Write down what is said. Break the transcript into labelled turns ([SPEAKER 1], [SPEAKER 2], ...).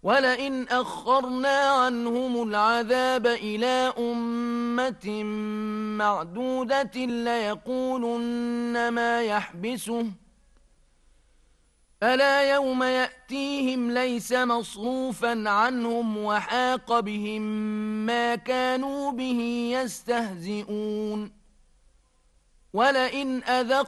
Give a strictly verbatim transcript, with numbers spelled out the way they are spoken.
[SPEAKER 1] ولئن أخرنا عنهم العذاب إلى أمة معدودة ليقولن ما يحبسه ألا يوم يأتيهم ليس مصروفا عنهم وحاق بهم ما كانوا به يستهزئون ولئن أذق